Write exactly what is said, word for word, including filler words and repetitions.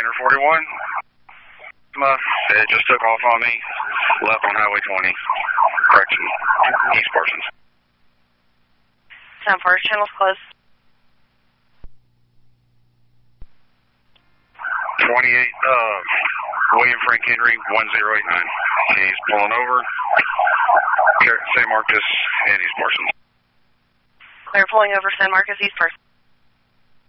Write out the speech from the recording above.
Center forty-one. Uh, it just took off on me. Left on Highway twenty. Correction. East Parsons. ten four, channel's closed. twenty-eight, uh, William Frank Henry, one zero eight nine. He's pulling over. San Marcos and East Parsons. They're pulling over San Marcos, East Parsons.